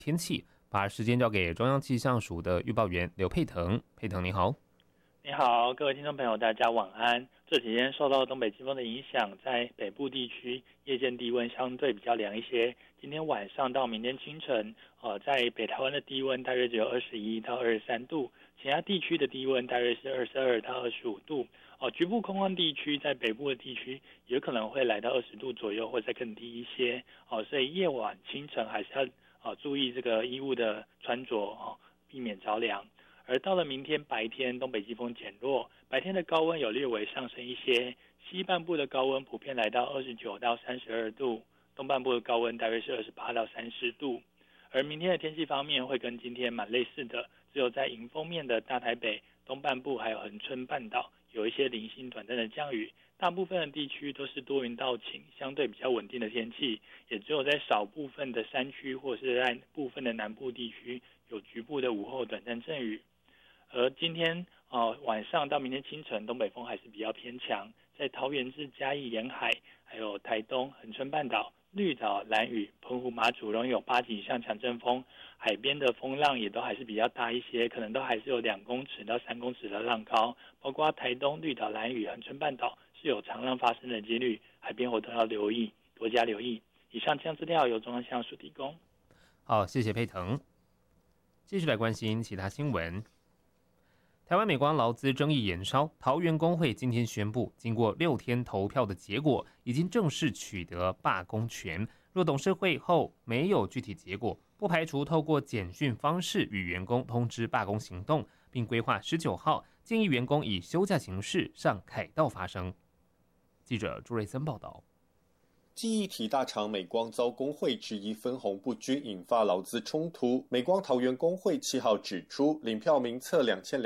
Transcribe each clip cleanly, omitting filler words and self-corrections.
天气，把时间交给中央气象署的预报员刘佩腾。佩腾你好。 你好，各位听众朋友，大家晚安。这几天受到东北季风的影响，在北部地区夜间低温相对比较凉一些。今天晚上到明天清晨，在北台湾的低温大约只有21到23度，其他地区的低温大约是22到25度。局部空旷地区在北部的地区有可能会来到20度左右，或者更低一些。所以夜晚清晨还是要注意这个衣物的穿着，避免着凉。而到了明天白天，东北季风减弱，白天的高温有略微上升一些，西半部的高温普遍来到29到32度，东半部的高温大约是28到30度。而明天的天气方面会跟今天蛮类似的，只有在迎风面的大台北、东半部还有恒春半岛有一些零星短暂的降雨，大部分的地区都是多云到晴，相对比较稳定的天气，也只有在少部分的山区或是在部分的南部地区有局部的午后短暂阵雨。而今天晚上到明天清晨，东北风还是比较偏强，在桃园至嘉义沿海，还有台东、恒春半岛、绿岛、兰屿、澎湖、马祖容易有8级以上强阵风，海边的风浪也都还是比较大一些，可能都还是有2公尺到3公尺的浪高，包括台东、绿岛、兰屿、恒春半岛是有长浪发生的几率，海边活动要留意，多加留意。以上这样资料由中央气象署提供。 好，谢谢佩腾。继续来关心其他新闻。台湾美光劳资争议延烧，桃园工会今天宣布，经过6天投票的结果，已经正式取得罢工权。若董事会后没有具体结果，不排除透过简讯方式与员工通知罢工行动，并规划19号建议员工以休假形式上凯道发声。记者朱瑞森报道。 记忆体大厂美光遭工会质疑分红不均，引发劳资冲突。美光桃园工会7号指出，领票名册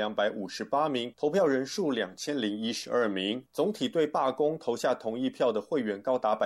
2258名，投票人数2012名，总体对罢工投下同意票的会员高达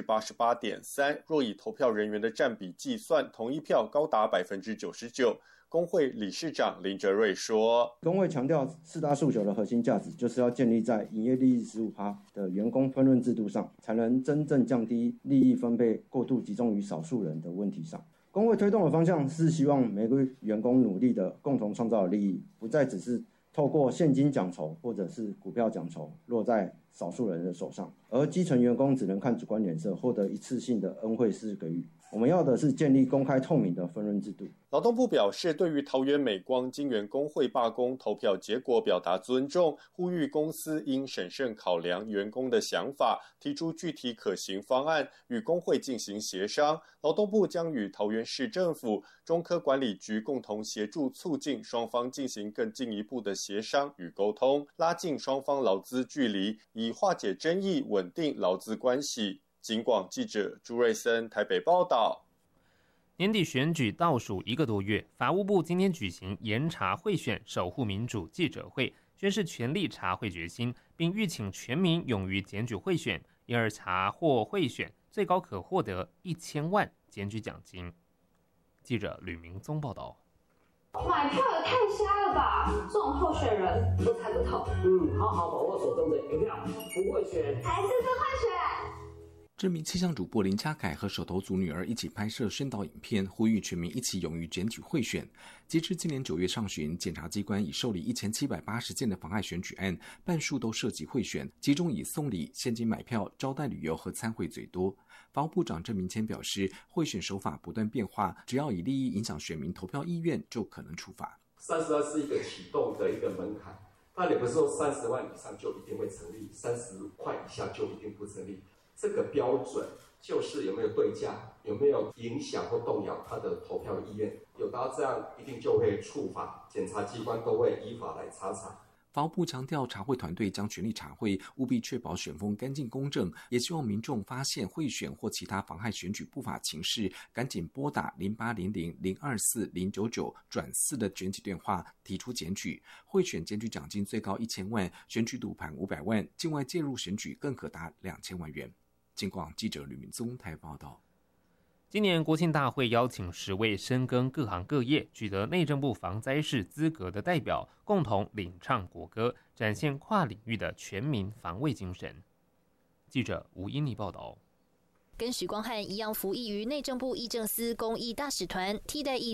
88.3%， 若以投票人员的占比计算，同意票高达 99%。工会理事长林哲瑞说， 工会强调4大诉求的核心价值就是要建立在营业利益 15% 的员工分润制度上，才能真正降低利益分配过度集中于少数人的问题上。工会推动的方向是希望每个员工努力的共同创造利益，不再只是透过现金奖酬或者是股票奖酬落在少数人的手上，而基层员工只能看主观脸色获得一次性的恩惠式给予。我们要的是建立公开透明的分润制度。 劳动部表示，对于桃园美光晶圆工会罢工投票结果表达尊重，呼吁公司应审慎考量员工的想法，提出具体可行方案，与工会进行协商。劳动部将与桃园市政府、中科管理局共同协助促进双方进行更进一步的协商与沟通，拉近双方劳资距离，以化解争议，稳定劳资关系。警广记者朱瑞森台北报道。 年底选举倒数1个多月，法务部今天举行严查贿选守护民主记者会，宣示全力查获决心，并吁请全民勇于检举贿选，因而查获贿选最高可获得1000万检举奖金。记者吕明宗报道。 买票也太瞎了吧！这种候选人我才不投。 好好把握手中的一票，不会选还是不会选。 知名气象主播林嘉凯和手头族女儿一起拍摄宣导影片，呼吁全民一起勇于检举贿选。截至今年9月上旬，检察机关已受理1780件的妨碍选举案，半数都涉及贿选，其中以送礼、现金买票、招待旅游和参会最多。法务部长郑明谦表示，贿选手法不断变化，只要以利益影响选民投票意愿，就可能处罚。 30万是一个启动的一个门槛，但也不是说30万以上就一定会成立，30块以下就一定不成立。这个标准就是有没有对价，有没有影响或动摇他的投票意愿，有达到这样一定就会处罚，检察机关都会依法来查查。 法务部强调，查贿团队将全力查贿，务必确保选风干净公正，也希望民众发现贿选或其他妨害选举不法情事，赶紧拨打0800-024-099-4的检举电话提出检举。贿选检举奖金最高1000万，选举赌盘500万，境外介入选举更可达2000万元。警广记者吕明宗台报道。 今年国庆大会邀请10位深耕各行各业、取得内政部防灾士资格的代表，共同领唱国歌，展现跨领域的全民防卫精神。记者吴英妮报道。 跟许光汉一样服役于内政部议政司公益大使团，替代役